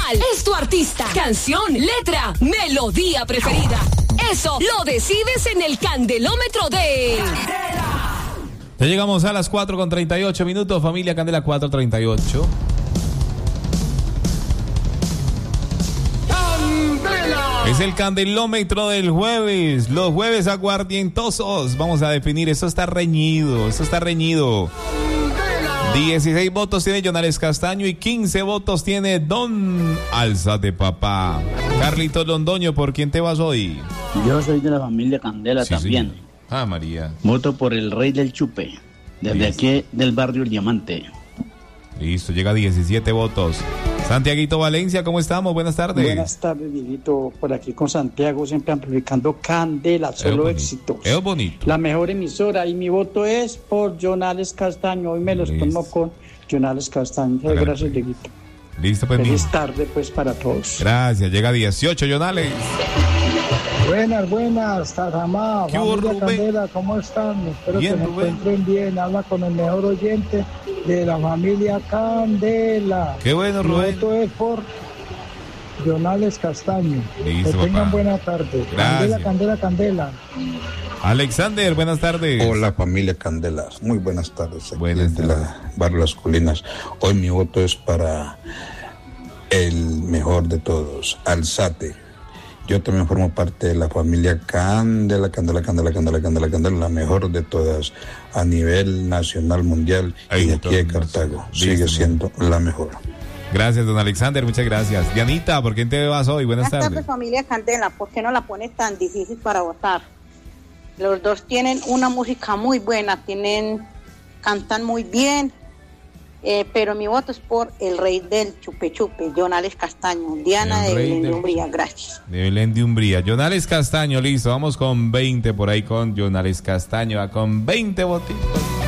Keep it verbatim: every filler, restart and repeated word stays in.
¿Cuál es tu artista, canción, letra, melodía preferida? Eso lo decides en el candelómetro de Candela. Ya llegamos a las cuatro con treinta y ocho minutos, familia Candela cuatro treinta y ocho. Es el candelómetro del jueves. Los jueves aguardientosos. Vamos a definir. Esto está reñido. Esto está reñido. dieciséis votos tiene Jonales Castaño y quince votos tiene Don Alzate Papá. Carlitos Londoño, ¿por quién te vas hoy? Yo soy de la familia Candela sí, también. Señor. Ah, María. Voto por el rey del chupe. Desde Listo. Aquí del barrio El Diamante. Listo, llega a diecisiete votos. Santiaguito Valencia, ¿cómo estamos? Buenas tardes. Buenas tardes, Dieguito. Por aquí con Santiago, siempre amplificando Candela, solo éxitos. Es bonito. La mejor emisora y mi voto es por Jonales Castaño. Hoy me los tomo con Jonales Castaño. Hágale, gracias, pues. Dieguito. Listo, pues. Feliz mi... tarde, pues, para todos. Gracias, llega a dieciocho, Jonales. Buenas, buenas, Tajamá, familia Candela, ¿cómo están? Espero bien, que se encuentren bien. Habla con el mejor oyente de la familia Candela. Qué bueno, Rubén. Mi voto es por Jonales Castaño. Listo, que tengan papá. buena tarde. Gracias. Candela, Candela, Candela. Alexander, buenas tardes. Hola, familia Candela. Muy buenas tardes. Aquí buenas desde tardes. la Barrio Las Colinas. Hoy mi voto es para el mejor de todos, Alzate. Yo también formo parte de la familia Candela, Candela, Candela, Candela, Candela, Candela, la mejor de todas a nivel nacional, mundial. Ahí y de aquí de Cartago. Sigue siendo la mejor. Gracias, don Alexander, muchas gracias. Dianita, ¿por quién te vas hoy? Buenas, Buenas tardes. tardes, familia Candela. ¿Por qué no la pones tan difícil para votar? Los dos tienen una música muy buena, tienen, cantan muy bien. Eh, pero mi voto es por el rey del chupe chupe, Jonales Castaño. Diana de Belén de Umbría, gracias. De Belén de Umbría. Jonales Castaño, listo. Vamos con veinte por ahí con Jonales Castaño. Va con veinte votitos.